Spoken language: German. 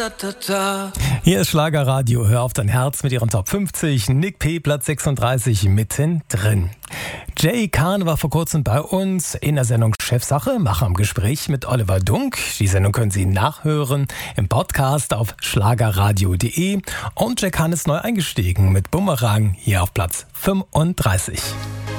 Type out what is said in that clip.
Hier ist Schlagerradio, hör auf dein Herz mit ihren Top 50, Nick P. Platz 36 mittendrin. Jay Kahn war vor kurzem bei uns in der Sendung Chefsache, Macher im Gespräch mit Oliver Dunk. Die Sendung können Sie nachhören im Podcast auf schlagerradio.de. Und Jay Kahn ist neu eingestiegen mit Bumerang hier auf Platz 35.